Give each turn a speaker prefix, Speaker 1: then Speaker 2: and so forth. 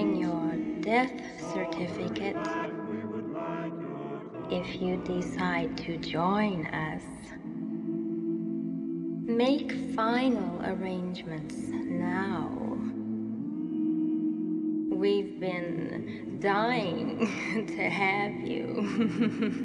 Speaker 1: sign your death certificate if you decide to join us. Make final arrangements now. We've been dying to have you.